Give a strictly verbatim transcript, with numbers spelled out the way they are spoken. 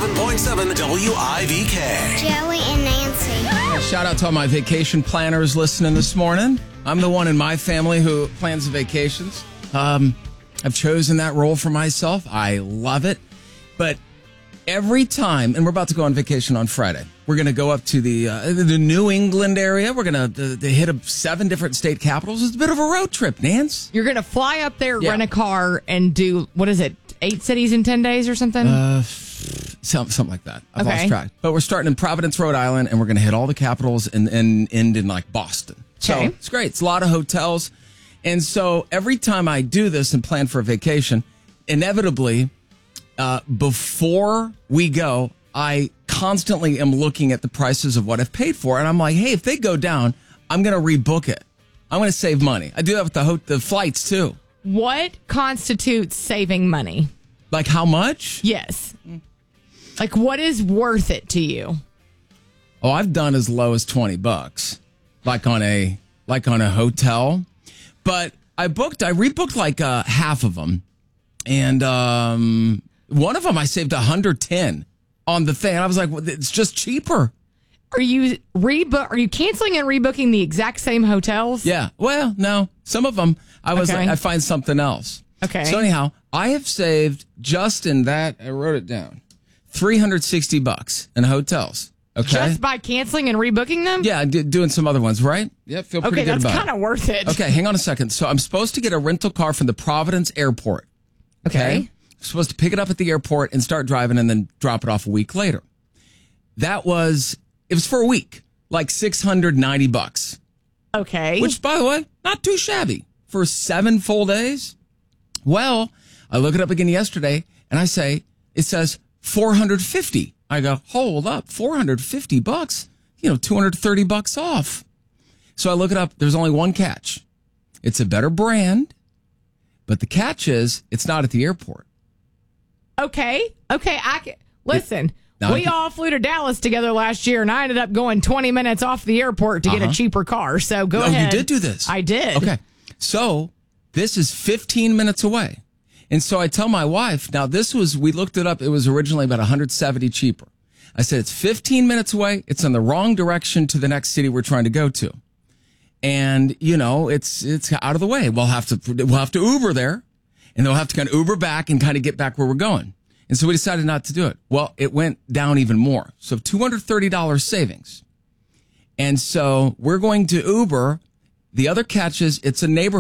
seven point seven W I V K. Joey and Nancy. Shout out to all my vacation planners listening this morning. I'm the one in my family who plans the vacations. Um, I've chosen that role for myself. I love it. But every time, and we're about to go on vacation on Friday, we're going to go up to the uh, the New England area. We're going to uh, hit a, seven different state capitals. It's a bit of a road trip, Nance. You're going to fly up there, Yeah. rent a car, and do, what is it, eight cities in ten days or something? Uh, some, something like that. I've Okay. lost track. But we're starting in Providence, Rhode Island, and we're going to hit all the capitals and, and end in like Boston. So Okay. it's great. It's a lot of hotels. And so every time I do this and plan for a vacation, inevitably, uh, before we go, I constantly am looking at the prices of what I've paid for. And I'm like, hey, if they go down, I'm going to rebook it. I'm going to save money. I do that with the, ho- the flights too. What constitutes saving money? Like how much? Yes. Like, what is worth it to you? Oh, I've done as low as twenty bucks, like on a like on a hotel. But I booked, I rebooked like uh, half of them, and um, one of them I saved one hundred ten on the thing. And I was like, well, it's just cheaper. Are you rebook? Are you canceling and rebooking the exact same hotels? Yeah. Well, no, some of them I was Okay. like, I find something else. Okay. So anyhow, I have saved just in that. I wrote it down, three hundred sixty bucks in hotels. Okay. Just by canceling and rebooking them? Yeah, d- doing some other ones, right? Yeah, feel pretty Okay, good that's about it. kind of worth it. Okay, hang on a second. So I'm supposed to get a rental car from the Providence airport. Okay. I'm supposed to pick it up at the airport and start driving and then drop it off a week later. That was, it was for a week, like six hundred ninety bucks, Okay. which by the way, not too shabby for seven full days. Well, I look it up again yesterday and I say, it says four hundred fifty. I go, hold up, four hundred fifty bucks, you know, two hundred thirty bucks off. So I look it up. There's only one catch. It's a better brand, but the catch is it's not at the airport. Okay. Okay. I can, listen, Now I we can- all flew to Dallas together last year, and I ended up going twenty minutes off the airport to get Uh-huh. a cheaper car. So go Oh, ahead. you did do this? I did. Okay. So this is fifteen minutes away. And so I tell my wife, now this was, we looked it up. It was originally about one hundred seventy cheaper. I said, it's fifteen minutes away. It's in the wrong direction to the next city we're trying to go to. And, you know, it's, it's out of the way. We'll have to, we'll have to Uber there, and they'll have to kind of Uber back and kind of get back where we're going. And so we decided not to do it. Well, it went down even more. So two hundred thirty dollars savings. And so we're going to Uber. The other catch is it's a neighborhood.